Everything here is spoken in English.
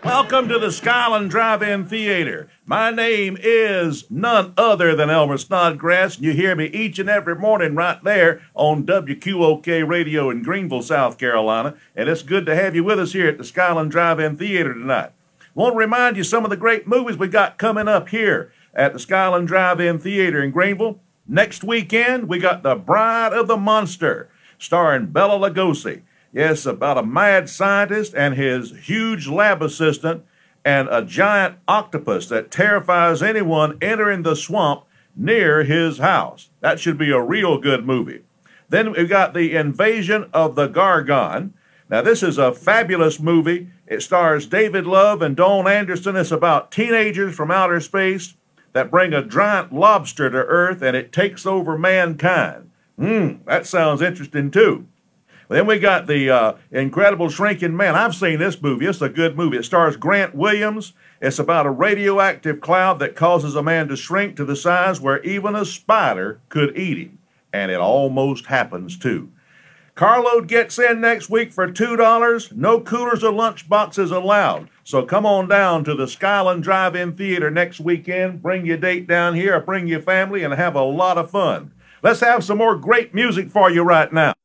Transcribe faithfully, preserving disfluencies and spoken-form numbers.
Welcome to the Skyland Drive-In Theater. My name is none other than Elmer Snodgrass, and you hear me each and every morning right there on W Q O K Radio in Greenville, South Carolina, and it's good to have you with us here at the Skyland Drive-In Theater tonight. I want to remind you some of the great movies we got coming up here at the Skyland Drive-In Theater in Greenville. Next weekend, we got The Bride of the Monster, starring Bela Lugosi. Yes, about a mad scientist and his huge lab assistant and a giant octopus that terrifies anyone entering the swamp near his house. That should be a real good movie. Then we've got The Invasion of the Gargon. Now, this is a fabulous movie. It stars David Love and Dawn Anderson. It's about teenagers from outer space that bring a giant lobster to Earth, and it takes over mankind. Hmm, that sounds interesting, too. Then we got The uh, Incredible Shrinking Man. I've seen this movie. It's a good movie. It stars Grant Williams. It's about a radioactive cloud that causes a man to shrink to the size where even a spider could eat him. And it almost happens, too. Carload gets in next week for two dollars. No coolers or lunch boxes allowed. So come on down to the Skyland Drive-In Theater next weekend. Bring your date down here or bring your family and have a lot of fun. Let's have some more great music for you right now.